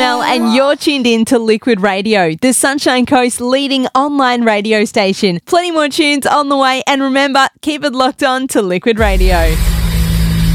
Mel, and you're tuned in to Liquid Radio, the Sunshine Coast's leading online radio station. Plenty more tunes on the way, and remember, keep it locked on to Liquid Radio.